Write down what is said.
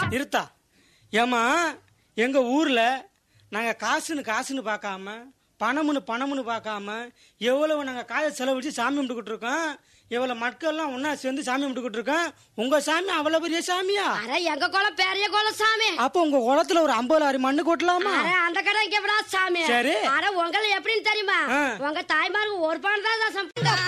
இருத்தா ஏமா எங்க ஊர்ல நாங்க காசுன்னு பார்க்காம பணம்னு பார்க்காம எவ்வளவு நாங்க காசை செலவழிச்சு சாமி கும்பிட்டுக்கிட்டு இருக்கோம். எவ்வளவு மக்கள்லாம் ஒன்னா சேர்ந்து சாமி கும்பிட்டுக்கிட்டு இருக்கோம். உங்க சாமி அவ்வளவு பெரிய சாமியா? அட எங்க குளம் பெரிய குளம் சாமி. அப்ப உங்க குளத்துல ஒரு 50 லாரி மண்ணு கொட்டலாமா? அந்த கடை இங்க சாமி. சரி. அட உங்களை எப்படின்னு தெரியுமா? உங்க தாய்மாருக்கு ஒரு பணம் தான்